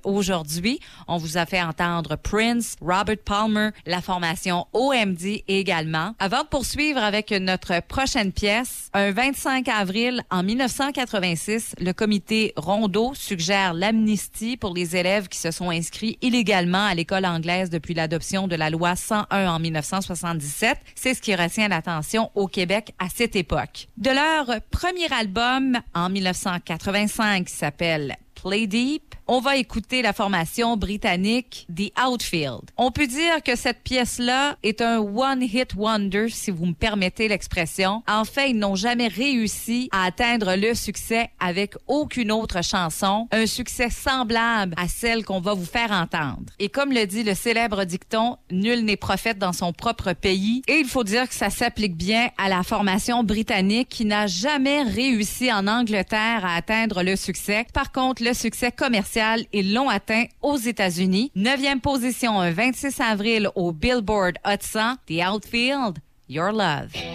aujourd'hui. On vous a fait entendre Prince, Robert Palmer, la formation OMD également. Avant de poursuivre avec notre prochaine pièce, un 25 avril en 1986, le comité Rondeau suggère l'amnistie pour les élèves qui se sont inscrits illégalement à l'école anglaise depuis l'adoption de la loi 101 en 1977. C'est ce qui retient l'attention au Québec à cette époque. De leur premier album en 1985 qui s'appelle Play Deep, on va écouter la formation britannique The Outfield. On peut dire que cette pièce-là est un one-hit wonder, si vous me permettez l'expression. En fait, ils n'ont jamais réussi à atteindre le succès avec aucune autre chanson, un succès semblable à celle qu'on va vous faire entendre. Et comme le dit le célèbre dicton, nul n'est prophète dans son propre pays. Et il faut dire que ça s'applique bien à la formation britannique qui n'a jamais réussi en Angleterre à atteindre le succès. Par contre, le succès commercial, ils l'ont atteint aux États-Unis. 9e position, un 26 avril au Billboard Hot 100, The Outfield, Your Love.